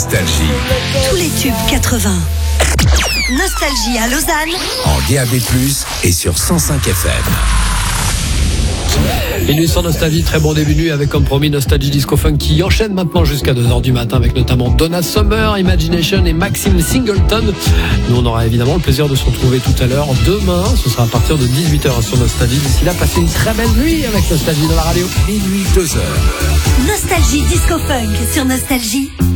Nostalgie. Tous les tubes 80. Nostalgie à Lausanne. En DAB+, et sur 105 FM. Une nuit sans nostalgie, très bon début de nuit avec comme promis Nostalgie Disco Funk qui enchaîne maintenant jusqu'à 2h du matin avec notamment Donna Summer, Imagination et Maxime Singleton. Nous on aura évidemment le plaisir de se retrouver tout à l'heure. Demain, ce sera à partir de 18h sur Nostalgie. D'ici là, passez une très belle nuit avec Nostalgie dans la radio. Minuit 2h. Nostalgie Disco Funk sur Nostalgie.